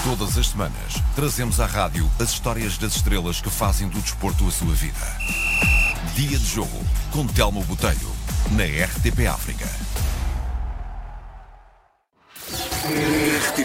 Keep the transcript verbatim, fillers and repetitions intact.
Todas as semanas, trazemos à rádio as histórias das estrelas que fazem do desporto a sua vida. Dia de Jogo, com Telmo Botelho, na R T P África.